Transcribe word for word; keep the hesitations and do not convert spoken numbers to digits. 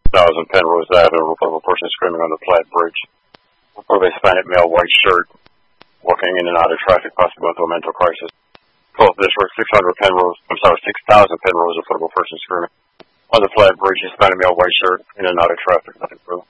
thousand Penrose Avenue, report of a person screaming on the Platte Bridge. Report of a Hispanic male, white shirt, walking in and out of traffic, possibly going through a mental crisis. twelfth District, six hundred Penrose, I'm sorry, six thousand Penrose, report of a person screaming on the Platte Bridge, Hispanic male, white shirt, in and out of traffic, nothing further.